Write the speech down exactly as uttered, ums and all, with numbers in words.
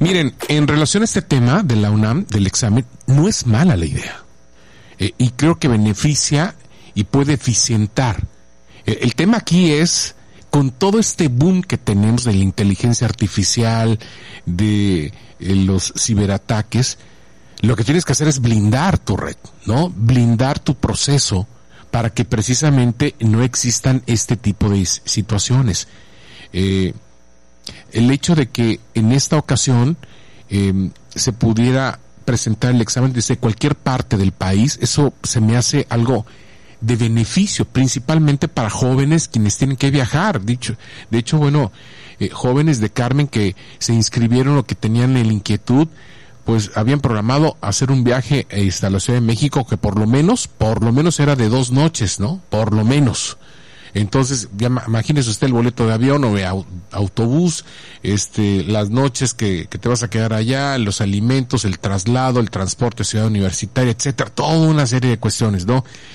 Miren, en relación a este tema de la UNAM, del examen, no es mala la idea. Eh, y creo que beneficia y puede eficientar. Eh, el tema aquí es, con todo este boom que tenemos de la inteligencia artificial, de eh, los ciberataques, lo que tienes que hacer es blindar tu red, ¿no? Blindar tu proceso para que precisamente no existan este tipo de situaciones. Eh, el hecho de que en esta ocasión eh, se pudiera presentar el examen desde cualquier parte del país, eso se me hace algo de beneficio, principalmente para jóvenes quienes tienen que viajar. Dicho, de hecho, bueno, eh, jóvenes de Carmen que se inscribieron o que tenían la inquietud, pues habían programado hacer un viaje a la Ciudad de México que por lo menos, por lo menos era de dos noches, ¿no? Por lo menos. Entonces, ya imagínese usted el boleto de avión o de autobús, este, las noches que, que te vas a quedar allá, los alimentos, el traslado, el transporte, ciudad universitaria, etcétera, toda una serie de cuestiones, ¿no?